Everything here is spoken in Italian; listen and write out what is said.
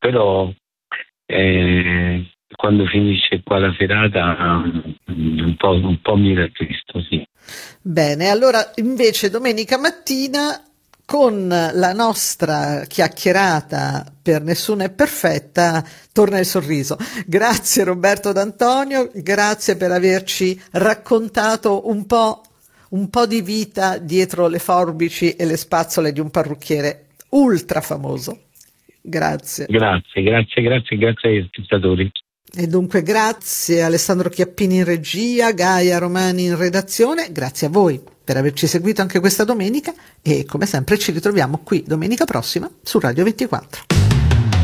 però quando finisce qua la serata un po' mi rattristo, sì. Bene, allora invece domenica mattina con la nostra chiacchierata per Nessuno è perfetta torna il sorriso. Grazie Roberto D'Antonio, grazie per averci raccontato un po' di vita dietro le forbici e le spazzole di un parrucchiere ultra famoso. Grazie. Grazie agli spettatori. E dunque grazie Alessandro Chiappini in regia, Gaia Romani in redazione, grazie a voi per averci seguito anche questa domenica e come sempre ci ritroviamo qui domenica prossima su Radio 24.